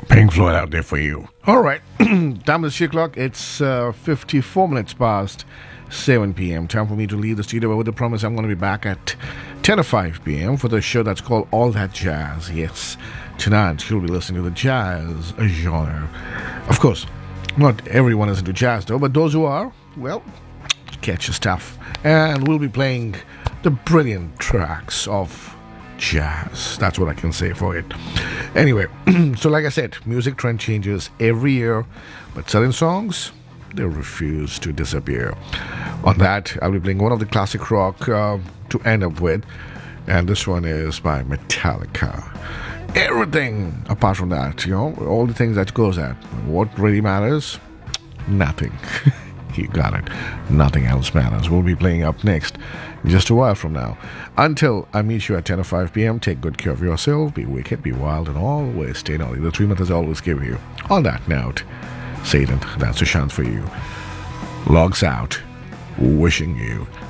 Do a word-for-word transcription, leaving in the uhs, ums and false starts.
Pink Floyd out there for you. All right. Time is three o'clock. It's uh, fifty-four minutes past seven p.m. Time for me to leave the studio with the promise I'm going to be back at ten or five p.m. for the show that's called All That Jazz. Yes, tonight you'll be listening to the jazz genre. Of course, not everyone is into jazz though, but those who are, well, catch your stuff. And we'll be playing the brilliant tracks of jazz. That's what I can say for it. Anyway, so like I said, music trend changes every year, but certain songs, they refuse to disappear. On that, I'll be playing one of the classic rock uh, to end up with, and this one is by Metallica. Everything apart from that, you know, all the things that goes at. What really matters? Nothing. You got it. Nothing else matters. We'll be playing up next just a while from now. Until I meet you at ten or five p.m., take good care of yourself, be wicked, be wild, and always stay naughty. The three methods always give you. On that note, Satan, that's a chance for you. Logs out, wishing you